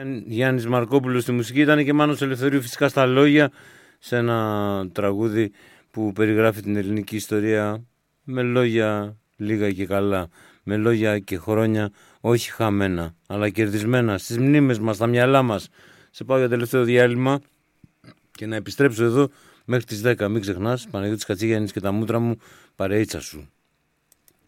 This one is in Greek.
Γιάννης Μαρκόπουλος στη μουσική, ήταν και Μάνος Ελευθερίου φυσικά στα λόγια, σε ένα τραγούδι που περιγράφει την ελληνική ιστορία με λόγια λίγα και καλά, με λόγια και χρόνια όχι χαμένα αλλά κερδισμένα στις μνήμες μας, στα μυαλά μας. Σε πάω για τελευταίο διάλειμμα και να επιστρέψω εδώ μέχρι τις 10. Μην ξεχνάς, Παναγιώτης Κατσίγιαννης και τα μούτρα μου, παρείτσα σου.